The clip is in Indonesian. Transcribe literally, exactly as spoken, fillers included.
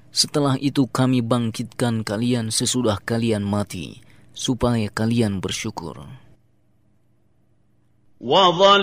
Setelah itu kami bangkitkan kalian sesudah kalian mati, supaya kalian bersyukur.